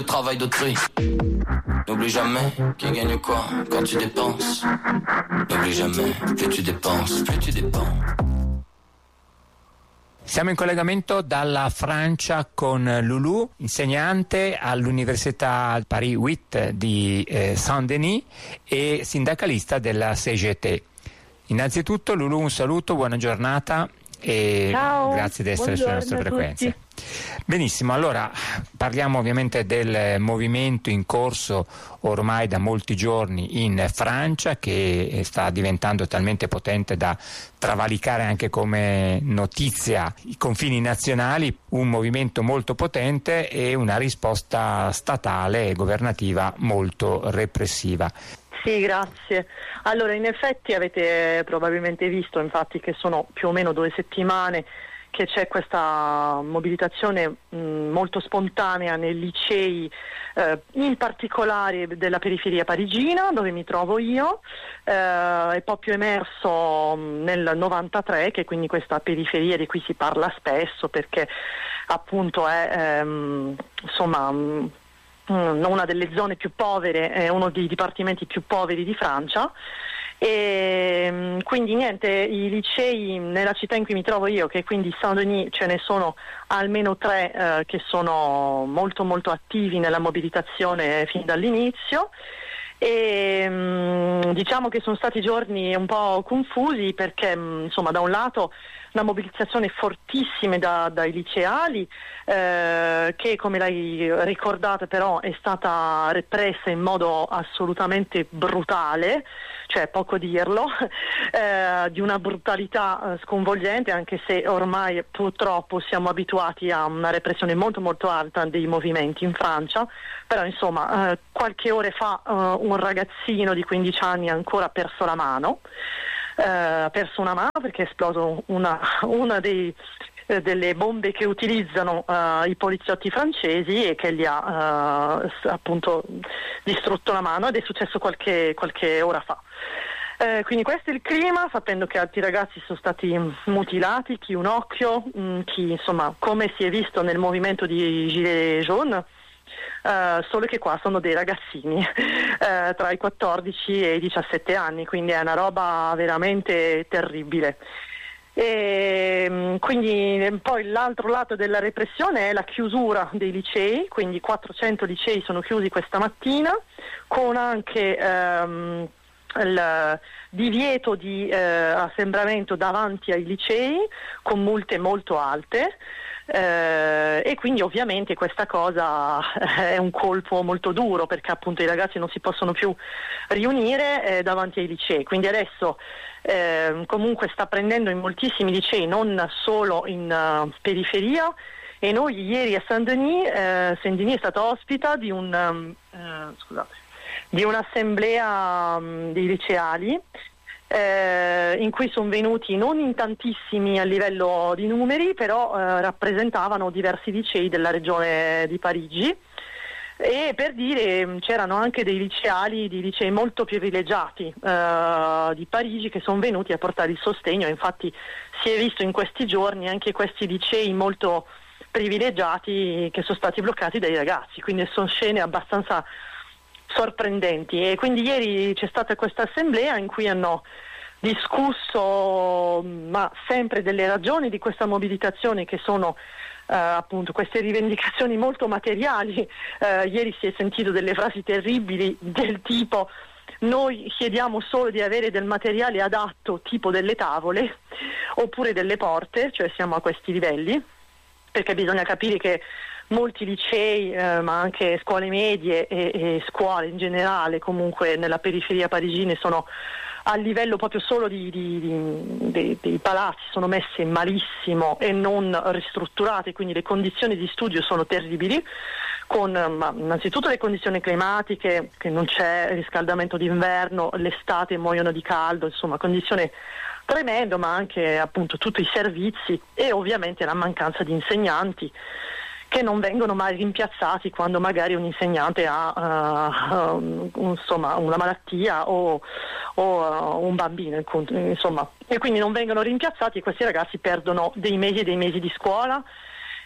Le travail d'autrui. N'oublie jamais qui gagne quoi quand tu dépenses. N'oublie jamais, plus tu dépenses, plus tu dépenses. Siamo in collegamento dalla Francia con Loulou, insegnante all'Università Paris 8 di Saint-Denis e sindacalista della CGT. Innanzitutto Loulou, un saluto, buona giornata e ciao, grazie di essere sulle nostre frequenze. Benissimo, allora parliamo ovviamente del movimento in corso ormai da molti giorni in Francia, che sta diventando talmente potente da travalicare anche come notizia i confini nazionali, un movimento molto potente e una risposta statale e governativa molto repressiva. Sì, grazie. Allora, in effetti avete probabilmente visto, infatti, che sono più o meno 2 settimane che c'è questa mobilitazione molto spontanea nei licei, in particolare della periferia parigina, dove mi trovo io. È proprio emerso nel 93, che quindi questa periferia di cui si parla spesso, perché appunto è una delle zone più povere, è uno dei dipartimenti più poveri di Francia. E quindi niente, i licei nella città in cui mi trovo io, che quindi Saint-Denis, ce ne sono almeno 3 che sono molto molto attivi nella mobilitazione fin dall'inizio. E diciamo che sono stati giorni un po' confusi perché da un lato una mobilitazione fortissima dai liceali, che, come l'hai ricordata, però è stata repressa in modo assolutamente brutale, cioè poco dirlo, di una brutalità sconvolgente, anche se ormai purtroppo siamo abituati a una repressione molto molto alta dei movimenti in Francia. Però qualche ore fa un ragazzino di 15 anni ha ancora perso la mano, perché è esploso una delle bombe che utilizzano i poliziotti francesi e che gli ha appunto distrutto la mano, ed è successo qualche ora fa. Quindi questo è il clima, sapendo che altri ragazzi sono stati mutilati, chi un occhio, chi come si è visto nel movimento di Gilets jaunes. Solo che qua sono dei ragazzini tra i 14 e i 17 anni, quindi è una roba veramente terribile. E quindi poi l'altro lato della repressione è la chiusura dei licei, quindi 400 licei sono chiusi questa mattina, con anche il divieto di assembramento davanti ai licei, con multe molto alte. E quindi ovviamente questa cosa è un colpo molto duro, perché appunto i ragazzi non si possono più riunire davanti ai licei. Quindi adesso comunque sta prendendo in moltissimi licei, non solo in periferia, e noi ieri a Saint-Denis è stata ospita di un'assemblea dei liceali, in cui sono venuti non in tantissimi a livello di numeri, però rappresentavano diversi licei della regione di Parigi, e per dire c'erano anche dei liceali di licei molto privilegiati di Parigi che sono venuti a portare il sostegno. Infatti si è visto in questi giorni anche questi licei molto privilegiati che sono stati bloccati dai ragazzi, quindi sono scene abbastanza sorprendenti. E quindi ieri c'è stata questa assemblea in cui hanno discusso, ma sempre delle ragioni di questa mobilitazione, che sono appunto queste rivendicazioni molto materiali. Ieri si è sentito delle frasi terribili del tipo: noi chiediamo solo di avere del materiale adatto, tipo delle tavole oppure delle porte, cioè siamo a questi livelli, perché bisogna capire che molti licei, ma anche scuole medie e scuole in generale, comunque nella periferia parigina, sono a livello proprio solo dei palazzi, sono messe malissimo e non ristrutturate, quindi le condizioni di studio sono terribili, con innanzitutto le condizioni climatiche, che non c'è riscaldamento d'inverno, l'estate muoiono di caldo, insomma condizioni tremendo, ma anche appunto tutti i servizi, e ovviamente la mancanza di insegnanti, che non vengono mai rimpiazzati quando magari un insegnante ha una malattia o un bambino, insomma, e quindi non vengono rimpiazzati, e questi ragazzi perdono dei mesi e dei mesi di scuola,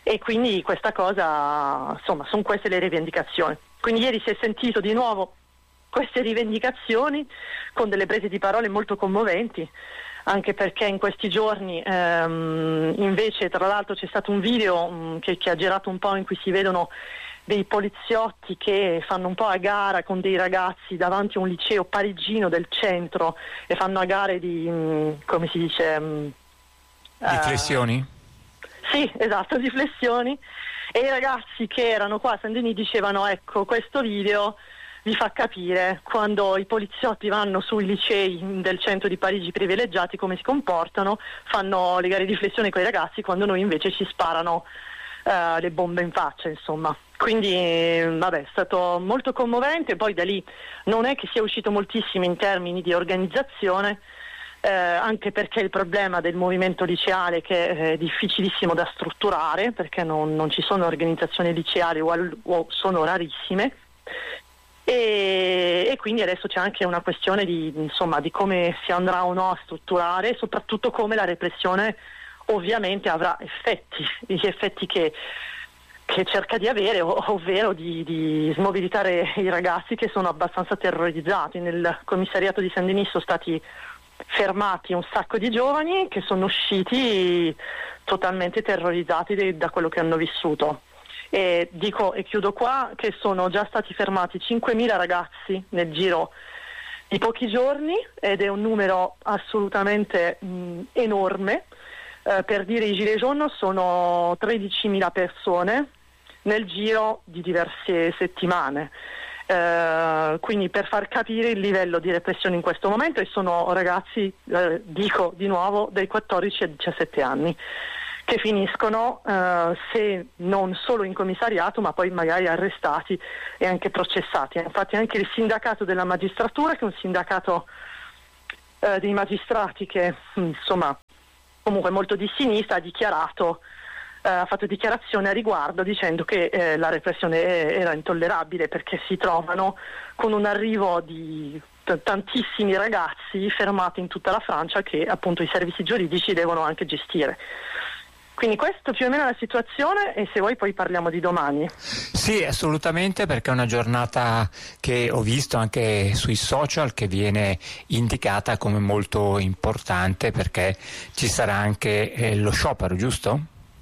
e quindi questa cosa, insomma, sono queste le rivendicazioni. Quindi ieri si è sentito di nuovo queste rivendicazioni con delle prese di parole molto commoventi, anche perché in questi giorni invece, tra l'altro, c'è stato un video che ha girato un po', in cui si vedono dei poliziotti che fanno un po' a gara con dei ragazzi davanti a un liceo parigino del centro e fanno a gare di, come si dice... Riflessioni? Sì, esatto, riflessioni. E i ragazzi che erano qua a Saint-Denis dicevano: ecco, questo video vi fa capire quando i poliziotti vanno sui licei del centro di Parigi privilegiati come si comportano, fanno le gare di riflessione con i ragazzi, quando noi invece ci sparano le bombe in faccia, insomma. Quindi vabbè, è stato molto commovente. Poi da lì non è che sia uscito moltissimo in termini di organizzazione, anche perché il problema del movimento liceale, che è difficilissimo da strutturare, perché non ci sono organizzazioni liceali o sono rarissime, e quindi adesso c'è anche una questione di come si andrà o no a strutturare, e soprattutto come la repressione ovviamente avrà gli effetti che cerca di avere, ovvero di smobilitare i ragazzi che sono abbastanza terrorizzati. Nel commissariato di Saint-Denis sono stati fermati un sacco di giovani che sono usciti totalmente terrorizzati da quello che hanno vissuto. E dico, e chiudo qua, che sono già stati fermati 5.000 ragazzi nel giro di pochi giorni, ed è un numero assolutamente enorme. Per dire, i Gilets jaunes sono 13.000 persone nel giro di diverse settimane. Quindi, per far capire il livello di repressione in questo momento, e sono ragazzi, dico di nuovo, dai 14 ai 17 anni, che finiscono se non solo in commissariato, ma poi magari arrestati e anche processati. Infatti anche il sindacato della magistratura, che è un sindacato dei magistrati che insomma comunque molto di sinistra, ha fatto dichiarazione a riguardo, dicendo che la repressione era intollerabile, perché si trovano con un arrivo di tantissimi ragazzi fermati in tutta la Francia, che appunto i servizi giuridici devono anche gestire. Quindi questo più o meno è la situazione, e se vuoi poi parliamo di domani. Sì, assolutamente, perché è una giornata che ho visto anche sui social che viene indicata come molto importante, perché ci sarà anche lo sciopero, giusto?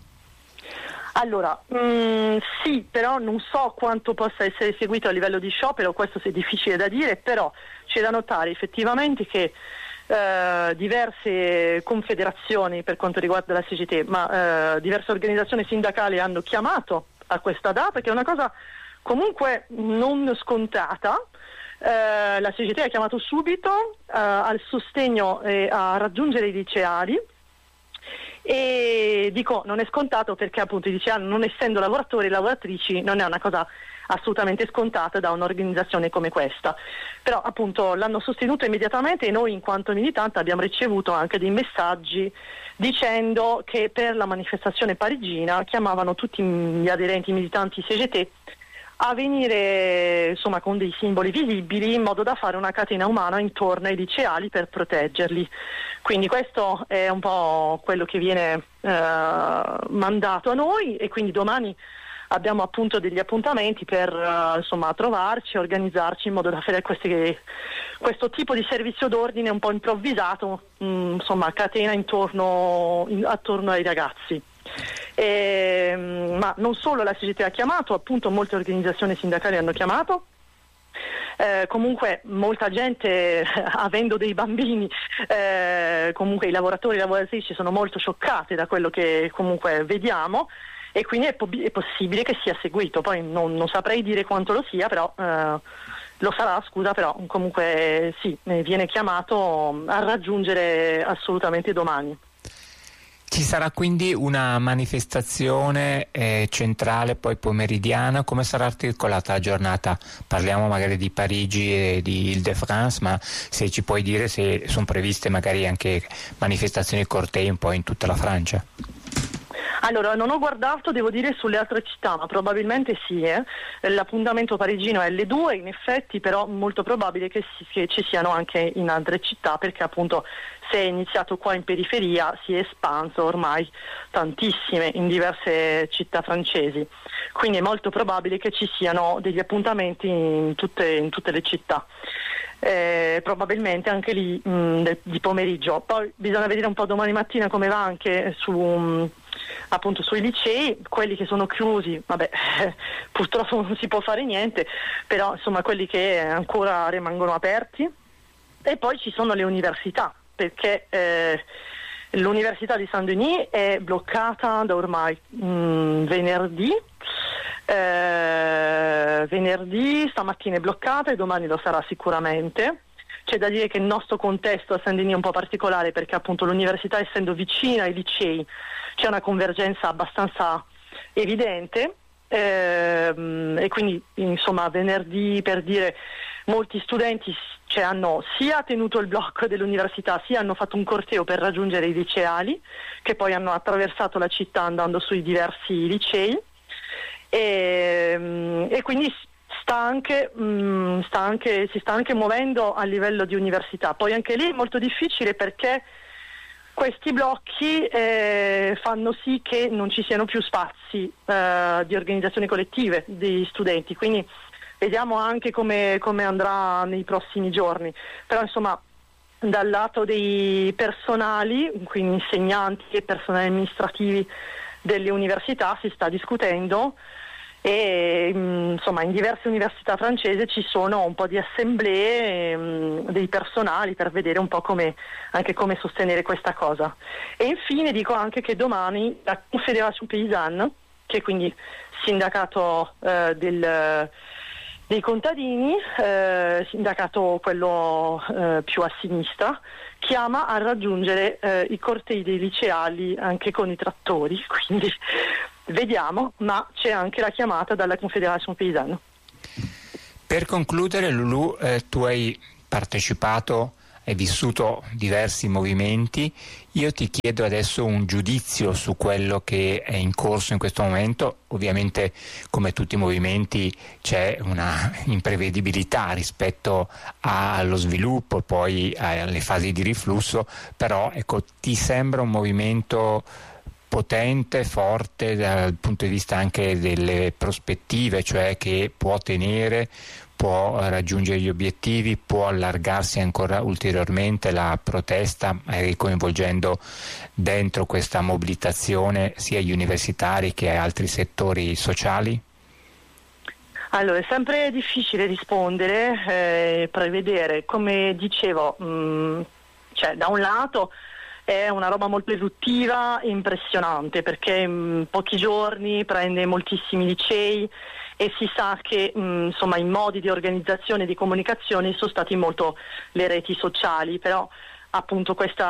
Allora, sì, però non so quanto possa essere seguito a livello di sciopero, questo è difficile da dire, però c'è da notare effettivamente che diverse confederazioni, per quanto riguarda la CGT, ma diverse organizzazioni sindacali hanno chiamato a questa data, che è una cosa comunque non scontata. La CGT ha chiamato subito al sostegno e a raggiungere i liceali, e dico non è scontato perché appunto i liceali, non essendo lavoratori e lavoratrici, non è una cosa assolutamente scontata da un'organizzazione come questa, però appunto l'hanno sostenuto immediatamente, e noi in quanto militanti abbiamo ricevuto anche dei messaggi dicendo che per la manifestazione parigina chiamavano tutti gli aderenti militanti CGT a venire insomma con dei simboli visibili, in modo da fare una catena umana intorno ai liceali per proteggerli. Quindi questo è un po' quello che viene mandato a noi, e quindi domani abbiamo appunto degli appuntamenti per insomma trovarci, organizzarci in modo da fare questo tipo di servizio d'ordine un po' improvvisato, insomma catena attorno ai ragazzi. Ma non solo la CGT ha chiamato, appunto molte organizzazioni sindacali hanno chiamato. Comunque molta gente, avendo dei bambini, comunque i lavoratori e le lavoratrici sono molto scioccati da quello che comunque vediamo, e quindi è possibile che sia seguito. Poi non saprei dire quanto lo sia, però lo sarà, scusa, però comunque sì, viene chiamato a raggiungere assolutamente domani. Ci sarà quindi una manifestazione centrale, poi pomeridiana. Come sarà articolata la giornata? Parliamo magari di Parigi e di Île-de-France, ma se ci puoi dire se sono previste magari anche manifestazioni cortei un po' in tutta la Francia. Allora, non ho guardato, devo dire, sulle altre città, ma probabilmente sì. L'appuntamento parigino è alle 2, in effetti, però molto probabile che ci siano anche in altre città, perché appunto se è iniziato qua in periferia si è espanso ormai tantissime in diverse città francesi. Quindi è molto probabile che ci siano degli appuntamenti in tutte le città. Probabilmente anche lì di pomeriggio. Poi bisogna vedere un po' domani mattina come va anche appunto sui licei, quelli che sono chiusi, vabbè, purtroppo non si può fare niente, però insomma quelli che ancora rimangono aperti. E poi ci sono le università, perché l'Università di Saint-Denis è bloccata da ormai venerdì, stamattina è bloccata e domani lo sarà sicuramente. C'è da dire che il nostro contesto a Saint-Denis è un po' particolare, perché appunto l'università, essendo vicina ai licei, c'è una convergenza abbastanza evidente, e quindi insomma venerdì, per dire, molti studenti hanno sia tenuto il blocco dell'università, sia hanno fatto un corteo per raggiungere i liceali, che poi hanno attraversato la città andando sui diversi licei, e quindi si sta anche muovendo a livello di università. Poi anche lì è molto difficile, perché questi blocchi fanno sì che non ci siano più spazi di organizzazioni collettive degli studenti, quindi vediamo anche come andrà nei prossimi giorni. Però insomma, dal lato dei personali, quindi insegnanti e personali amministrativi delle università, si sta discutendo, e insomma in diverse università francesi ci sono un po' di assemblee dei personali per vedere un po' come sostenere questa cosa. E infine dico anche che domani la Confédération Paysanne, che è quindi sindacato dei contadini, sindacato quello più a sinistra, chiama a raggiungere i cortei dei liceali anche con i trattori, quindi vediamo, ma c'è anche la chiamata dalla Confédération Paysanne. Per concludere, Lulu, tu hai partecipato, hai vissuto diversi movimenti. Io ti chiedo adesso un giudizio su quello che è in corso in questo momento. Ovviamente, come tutti i movimenti, c'è una imprevedibilità rispetto allo sviluppo e poi alle fasi di riflusso, però ecco, ti sembra un movimento potente, forte dal punto di vista anche delle prospettive, cioè che può tenere, può raggiungere gli obiettivi, può allargarsi ancora ulteriormente la protesta, coinvolgendo dentro questa mobilitazione sia gli universitari che altri settori sociali? Allora, è sempre difficile rispondere, prevedere. Come dicevo, cioè da un lato è una roba molto eruttiva e impressionante, perché in pochi giorni prende moltissimi licei e si sa che insomma i modi di organizzazione e di comunicazione sono stati molto le reti sociali, però appunto questo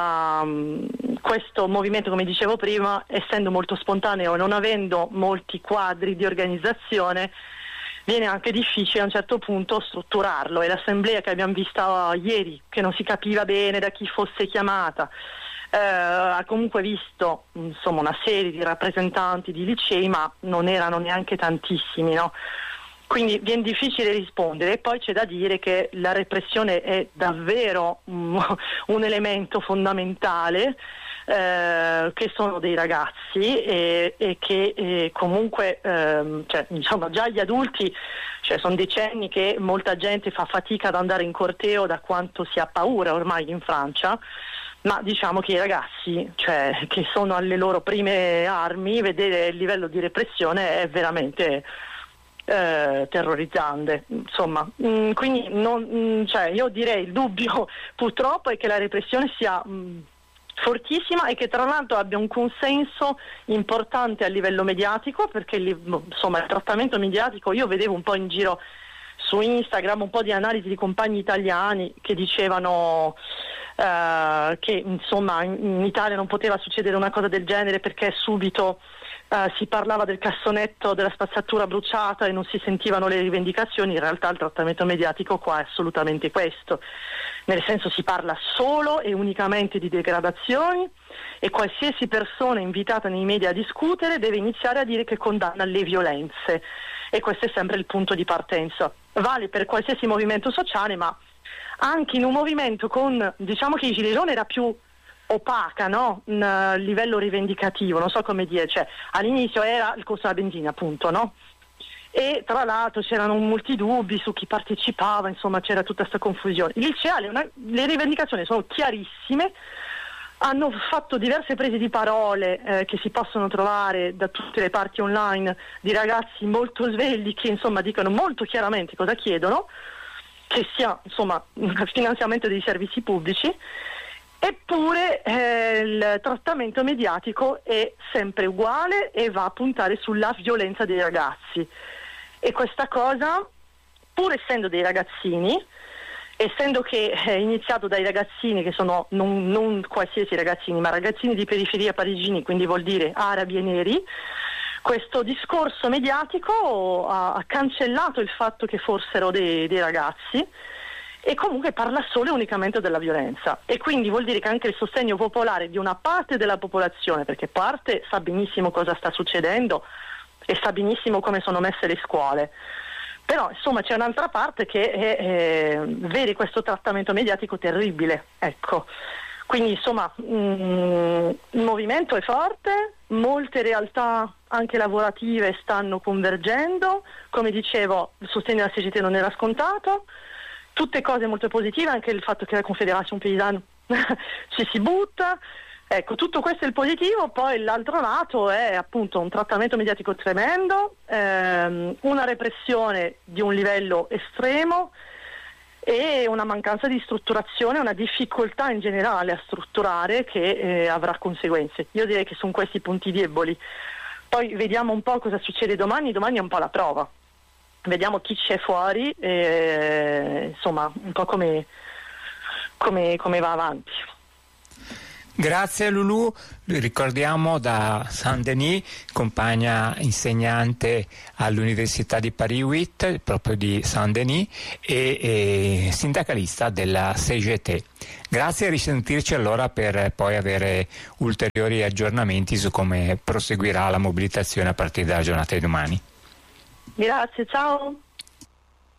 movimento, come dicevo prima, essendo molto spontaneo e non avendo molti quadri di organizzazione, viene anche difficile a un certo punto strutturarlo. E l'assemblea che abbiamo vista ieri, che non si capiva bene da chi fosse chiamata, ha comunque visto insomma una serie di rappresentanti di licei, ma non erano neanche tantissimi, no? Quindi viene difficile rispondere. E poi c'è da dire che la repressione è davvero un elemento fondamentale, che sono dei ragazzi e che comunque cioè, diciamo, già gli adulti, cioè, sono decenni che molta gente fa fatica ad andare in corteo, da quanto si ha paura ormai in Francia. Ma diciamo che i ragazzi, cioè, che sono alle loro prime armi, vedere il livello di repressione è veramente terrorizzante, insomma. Quindi cioè, io direi, il dubbio purtroppo è che la repressione sia fortissima e che tra l'altro abbia un consenso importante a livello mediatico, perché insomma il trattamento mediatico, io vedevo un po' in giro su Instagram un po' di analisi di compagni italiani che dicevano che insomma in Italia non poteva succedere una cosa del genere, perché subito si parlava del cassonetto della spazzatura bruciata e non si sentivano le rivendicazioni. In realtà il trattamento mediatico qua è assolutamente questo, nel senso si parla solo e unicamente di degradazioni, e qualsiasi persona invitata nei media a discutere deve iniziare a dire che condanna le violenze, e questo è sempre il punto di partenza. Vale per qualsiasi movimento sociale, ma anche in un movimento con, diciamo che i Gilets jaunes era più opaca, no? Un livello rivendicativo, non so come dire, cioè all'inizio era il costo della benzina, appunto, no? E tra l'altro c'erano molti dubbi su chi partecipava, insomma c'era tutta questa confusione. I liceali, le rivendicazioni sono chiarissime, hanno fatto diverse prese di parole che si possono trovare da tutte le parti online, di ragazzi molto svegli che insomma dicono molto chiaramente cosa chiedono, che sia insomma il finanziamento dei servizi pubblici. Eppure il trattamento mediatico è sempre uguale e va a puntare sulla violenza dei ragazzi, e questa cosa, pur essendo dei ragazzini, essendo che è iniziato dai ragazzini che sono non qualsiasi ragazzini, ma ragazzini di periferia parigini, quindi vuol dire arabi e neri, questo discorso mediatico ha cancellato il fatto che fossero dei ragazzi, e comunque parla solo e unicamente della violenza, e quindi vuol dire che anche il sostegno popolare di una parte della popolazione, perché parte sa benissimo cosa sta succedendo e sa benissimo come sono messe le scuole, però insomma c'è un'altra parte che vede questo trattamento mediatico terribile, ecco. Quindi insomma il movimento è forte, molte realtà anche lavorative stanno convergendo, come dicevo il sostegno alla CGT non era scontato, tutte cose molto positive, anche il fatto che la Confederazione Paysanne ci si butta, ecco, tutto questo è il positivo. Poi l'altro lato è appunto un trattamento mediatico tremendo, una repressione di un livello estremo e una mancanza di strutturazione, una difficoltà in generale a strutturare che avrà conseguenze. Io direi che sono questi i punti deboli. Poi vediamo un po' cosa succede domani è un po' la prova. Vediamo chi c'è fuori e insomma un po' come va avanti. Grazie Lulu, ricordiamo da Saint-Denis, compagna insegnante all'Università di Paris-8, proprio di Saint-Denis, e sindacalista della CGT. Grazie, a risentirci allora per poi avere ulteriori aggiornamenti su come proseguirà la mobilitazione a partire dalla giornata di domani. Grazie, ciao.